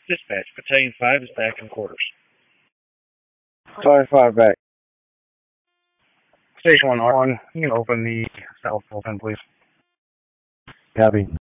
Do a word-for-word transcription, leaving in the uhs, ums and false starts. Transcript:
Dispatch, Battalion five is back in quarters. Battalion five back. Station one, R one, you can open the south open, please. Copy.